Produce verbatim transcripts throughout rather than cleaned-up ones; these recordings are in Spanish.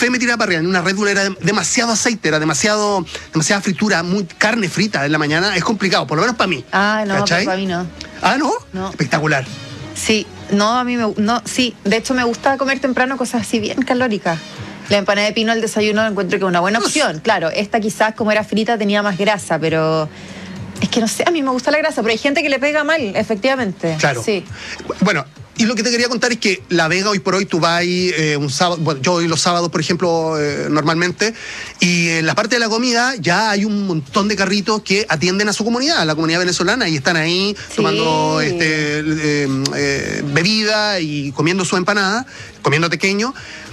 fe me tiraba para arriba. En una Red Bull era demasiado aceite, era demasiado, demasiada fritura, muy carne frita en la mañana. Es complicado, por lo menos para mí. Ah, no, pero para mí no. Ah, ¿no? No. Espectacular. Sí, no, a mí me... No, sí, de hecho me gusta comer temprano cosas así bien calóricas. La empanada de pino al desayuno encuentro que es una buena opción. Claro, esta quizás como era frita tenía más grasa, pero... Es que no sé, a mí me gusta la grasa, pero hay gente que le pega mal, efectivamente. Claro. Sí. Bueno, y lo que te quería contar es que La Vega hoy por hoy tú vas eh, un sábado, bueno, yo voy los sábados, por ejemplo, eh, normalmente, y en la parte de la comida ya hay un montón de carritos que atienden a su comunidad, a la comunidad venezolana, y están ahí Sí. tomando este, eh, eh, bebida y comiendo su empanada, comiendo pequeño,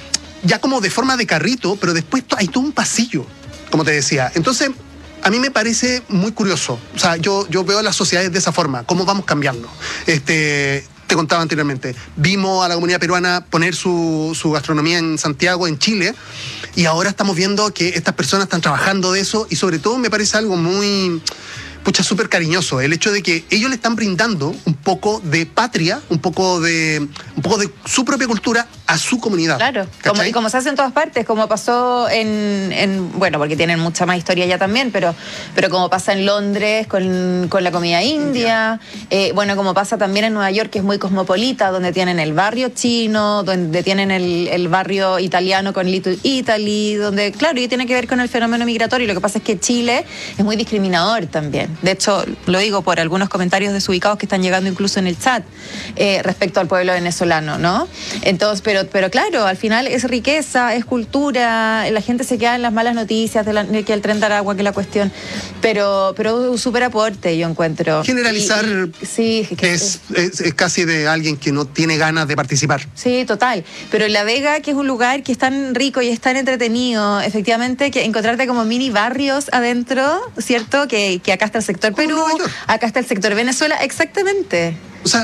ya como de forma de carrito, pero después hay todo un pasillo, como te decía. Entonces, a mí me parece muy curioso. O sea, yo, yo veo las sociedades de esa forma, cómo vamos cambiando. Este, te contaba anteriormente, vimos a la comunidad peruana poner su, su gastronomía en Santiago, en Chile, y ahora estamos viendo que estas personas están trabajando de eso, y sobre todo me parece algo muy... pucha, súper cariñoso, el hecho de que ellos le están brindando un poco de patria, un poco de un poco de su propia cultura a su comunidad. Claro, como, y como se hace en todas partes, como pasó en, en, bueno, porque tienen mucha más historia ya también, pero, pero como pasa en Londres con, con la comida india, eh, bueno, como pasa también en Nueva York, que es muy cosmopolita, donde tienen el barrio chino, donde tienen el, el barrio italiano con Little Italy, donde, claro, y tiene que ver con el fenómeno migratorio. Lo que pasa es que Chile es muy discriminador también. De hecho, lo digo por algunos comentarios desubicados que están llegando incluso en el chat eh, respecto al pueblo venezolano, ¿no? Entonces, pero, pero claro, al final es riqueza, es cultura, la gente se queda en las malas noticias de, la, de que el tren de Aragua, que es la cuestión, pero, pero es un súper aporte, yo encuentro. Generalizar y, y, sí, que, es, es, es casi de alguien que no tiene ganas de participar. Sí, total. Pero La Vega, que es un lugar que es tan rico y es tan entretenido, efectivamente, que encontrarte como mini barrios adentro, ¿cierto? Que, que acá está el sector Perú, acá está el sector Venezuela, exactamente. O sea,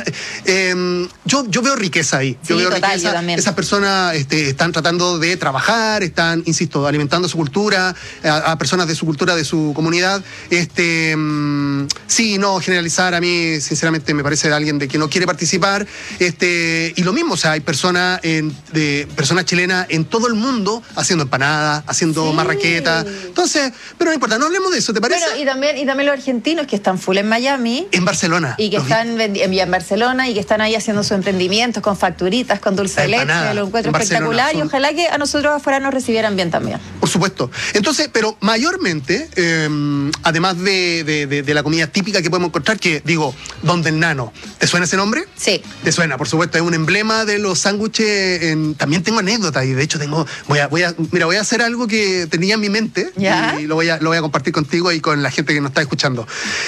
eh, yo, yo veo riqueza ahí. Yo sí, veo total, riqueza. Yo también. Esas personas este, están tratando de trabajar, están, insisto, alimentando su cultura, a, a personas de su cultura, de su comunidad. Este, um, sí, no, generalizar a mí, sinceramente, me parece de alguien de que no quiere participar. Este, y lo mismo, o sea, hay personas, en, de, personas chilenas en todo el mundo haciendo empanadas, haciendo sí. marraquetas. Entonces, pero no importa, no hablemos de eso, ¿te parece? Bueno, y también, y también los argentinos que están full en Miami. En Barcelona. Y que están en en Barcelona y que están ahí haciendo sus emprendimientos con facturitas, con dulce de leche, lo encuentro espectacular son... y ojalá que a nosotros afuera nos recibieran bien también. Por supuesto. Entonces, pero mayormente, eh, además de, de, de, de la comida típica que podemos encontrar, que digo, Donde el Nano, ¿te suena ese nombre? Sí. ¿Te suena? Por supuesto, es un emblema de los sándwiches. En... También tengo anécdotas y de hecho tengo, voy a, voy a, mira, voy a hacer algo que tenía en mi mente. ¿Ya? Y lo voy a, lo voy a compartir contigo y con la gente que nos está escuchando.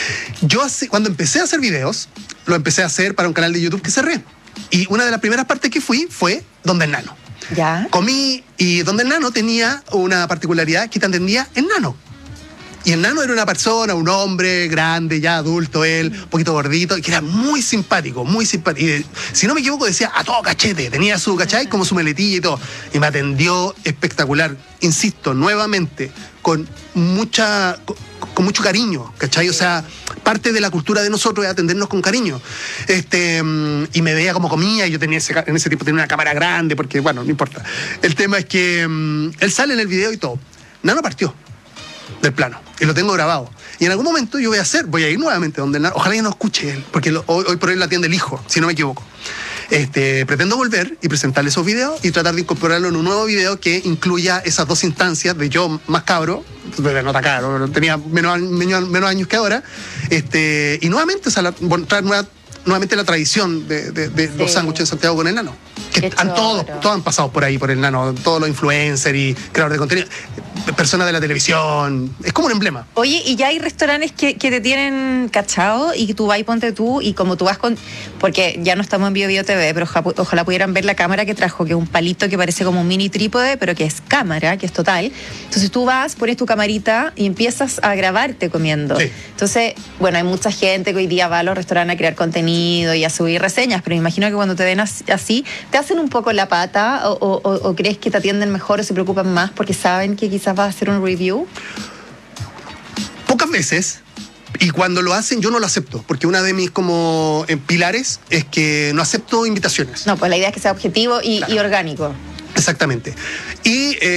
Yo hace, cuando empecé a hacer videos, lo empecé a hacer para un canal de YouTube que cerré. Y una de las primeras partes que fui fue Donde el Nano. ¿Ya? Comí y Donde el Nano tenía una particularidad que te atendía en nano. Y el nano era una persona, un hombre grande, ya adulto él, un poquito gordito, que era muy simpático, muy simpático. Y, si no me equivoco, decía a todo cachete, tenía su, ¿cachai? Como su meletilla y todo. Y me atendió espectacular, insisto, nuevamente, con mucha... con mucho cariño, ¿cachai? O sea, parte de la cultura de nosotros es atendernos con cariño. Este, y me veía como comía, y yo tenía ese, en ese tiempo tenía una cámara grande, porque, bueno, no importa. El tema es que um, él sale en el video y todo. Nano partió del plano, y lo tengo grabado. Y en algún momento yo voy a hacer, voy a ir nuevamente donde el Nano, ojalá que no escuche él, porque lo, hoy, hoy por hoy lo atiende el hijo, si no me equivoco. Este, pretendo volver y presentarle esos videos y tratar de incorporarlo en un nuevo video que incluya esas dos instancias de yo más cabro, no tan cabro, tenía menos, menos, menos años que ahora, este, y nuevamente, o sea, la, traer nueva, nuevamente la tradición de, de, de sí. los sándwiches de Santiago con el Nano. Que han todos, todos han pasado por ahí, por el Nano, todos los influencers y creadores de contenido, personas de la televisión, es como un emblema. Oye, y ya hay restaurantes que, que te tienen cachado y que tú vas y ponte tú, y como tú vas con, porque ya no estamos en Bio Bio T V, pero ojalá, ojalá pudieran ver la cámara que trajo, que es un palito que parece como un mini trípode, pero que es cámara, que es total. Entonces tú vas, pones tu camarita y empiezas a grabarte comiendo. Sí. Entonces, bueno, hay mucha gente que hoy día va a los restaurantes a crear contenido y a subir reseñas, pero me imagino que cuando te ven así, te hacen un poco la pata o, o, o crees que te atienden mejor o se preocupan más porque saben que quizás vas a hacer un review. Pocas veces, y cuando lo hacen yo no lo acepto, porque una de mis como eh, pilares es que no acepto invitaciones. No, pues la idea es que sea objetivo y, claro. y orgánico. Exactamente. Y eh,